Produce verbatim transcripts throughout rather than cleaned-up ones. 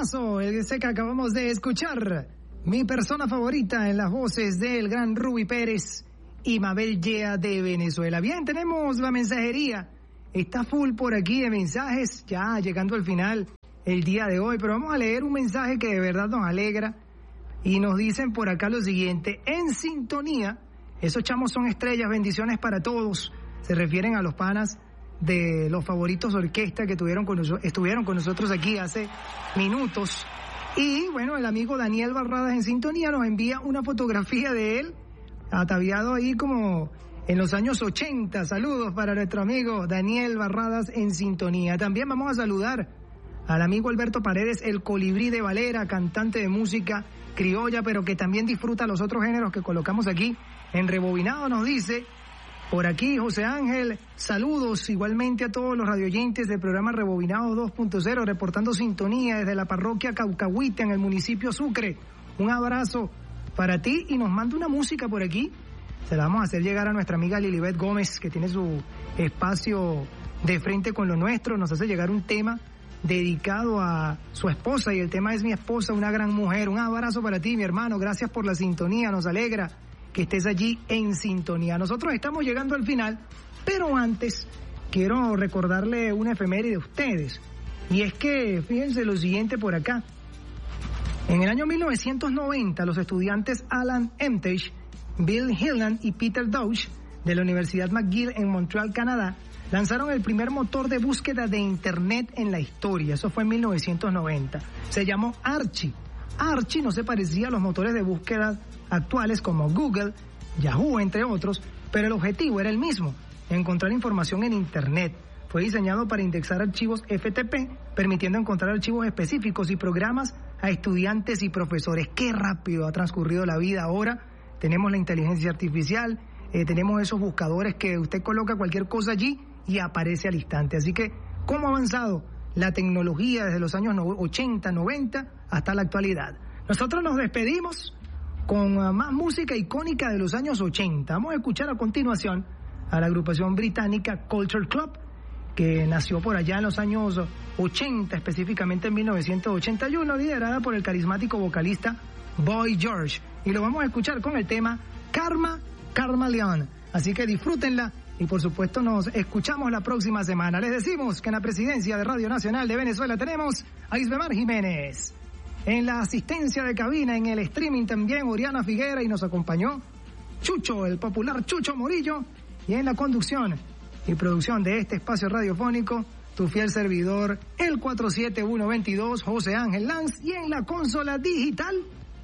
temazo, ese que acabamos de escuchar. Mi persona favorita en las voces del gran Ruby Pérez y Mabel Yea de Venezuela. Bien, tenemos la mensajería. Está full por aquí de mensajes, ya llegando al final el día de hoy. Pero vamos a leer un mensaje que de verdad nos alegra. Y nos dicen por acá lo siguiente: en sintonía, esos chamos son estrellas, bendiciones para todos. Se refieren a los panas de los favoritos orquesta que tuvieron con nosotros, estuvieron con nosotros aquí hace minutos. Y bueno, el amigo Daniel Barradas en sintonía nos envía una fotografía de él, ataviado ahí como en los años ochenta. Saludos para nuestro amigo Daniel Barradas en sintonía. También vamos a saludar al amigo Alberto Paredes, el colibrí de Valera, cantante de música criolla, pero que también disfruta los otros géneros que colocamos aquí en Rebobinado. Nos dice por aquí José Ángel, saludos igualmente a todos los radioyentes del programa Rebobinado dos punto cero, reportando sintonía desde la parroquia Caucahuita en el municipio Sucre. Un abrazo para ti y nos manda una música por aquí. Se la vamos a hacer llegar a nuestra amiga Lilibet Gómez, que tiene su espacio de frente con lo nuestro. Nos hace llegar un tema dedicado a su esposa y el tema es Mi esposa, una gran mujer. Un abrazo para ti, mi hermano. Gracias por la sintonía. Nos alegra que estés allí en sintonía. Nosotros estamos llegando al final, pero antes quiero recordarle una efeméride de ustedes. Y es que, fíjense lo siguiente por acá. En el año mil novecientos noventa, los estudiantes Alan Emtage, Bill Hilland y Peter Dauch de la Universidad McGill en Montreal, Canadá, lanzaron el primer motor de búsqueda de Internet en la historia. Eso fue en mil novecientos noventa. Se llamó Archie. Archie no se parecía a los motores de búsqueda actuales como Google, Yahoo, entre otros, pero el objetivo era el mismo: encontrar información en Internet. Fue diseñado para indexar archivos F T P, permitiendo encontrar archivos específicos y programas a estudiantes y profesores. ¡Qué rápido ha transcurrido la vida! Ahora tenemos la inteligencia artificial, eh, tenemos esos buscadores que usted coloca cualquier cosa allí y aparece al instante. Así que, ¿cómo ha avanzado la tecnología desde los años ochenta, noventa hasta la actualidad? Nosotros nos despedimos con más música icónica de los años ochenta. Vamos a escuchar a continuación a la agrupación británica Culture Club, que nació por allá en los años ochenta, específicamente en mil novecientos ochenta y uno, liderada por el carismático vocalista Boy George. Y lo vamos a escuchar con el tema Karma, Karma León. Así que disfrútenla y por supuesto nos escuchamos la próxima semana. Les decimos que en la presidencia de Radio Nacional de Venezuela tenemos a Isbemar Jiménez. En la asistencia de cabina, en el streaming también, Oriana Figuera, y nos acompañó Chucho, el popular Chucho Morillo, y en la conducción y producción de este espacio radiofónico, tu fiel servidor, el cuatro siete uno veintidós, José Ángel Lanz, y en la consola digital,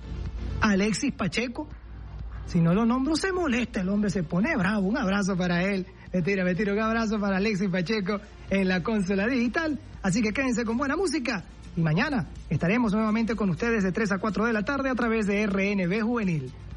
Alexis Pacheco. Si no lo nombro, se molesta, el hombre se pone bravo. Un abrazo para él. Me tira, me tira un abrazo para Alexis Pacheco en la consola digital. Así que quédense con buena música. Y mañana estaremos nuevamente con ustedes de tres a cuatro de la tarde a través de R N B Juvenil.